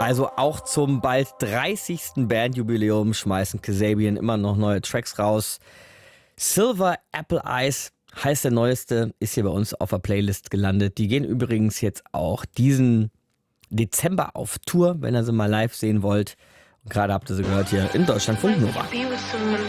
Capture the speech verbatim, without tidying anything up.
Also auch zum bald dreißigsten Bandjubiläum schmeißen Kasabian immer noch neue Tracks raus. Silver Apple Eyes heißt der neueste, ist hier bei uns auf der Playlist gelandet. Die gehen übrigens jetzt auch diesen Dezember auf Tour, wenn ihr sie mal live sehen wollt. Und gerade habt ihr sie gehört hier in Deutschlandfunk Nova. Be with someone